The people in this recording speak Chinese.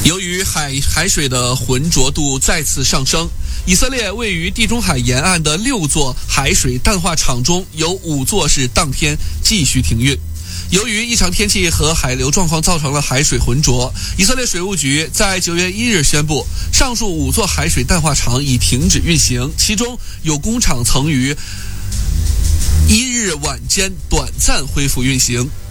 由于海水的浑浊度再次上升，以色列位于地中海沿岸的6座海水淡化厂中有5座是当天继续停运。由于异常天气和海流状况造成了海水浑浊，以色列水务局在9月1日宣布，上述5座海水淡化厂已停止运行，其中有工厂曾于1日晚间短暂恢复运行。